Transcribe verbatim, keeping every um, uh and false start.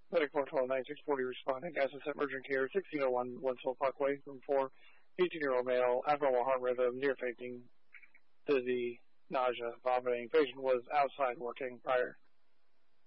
Medic four twelve nine six forty responding. Gas at Emergent Care, sixteen oh one Winslow Parkway, room four. eighteen-year-old male, abnormal heart rhythm, near fainting, dizzy, nausea, vomiting. Patient was outside working prior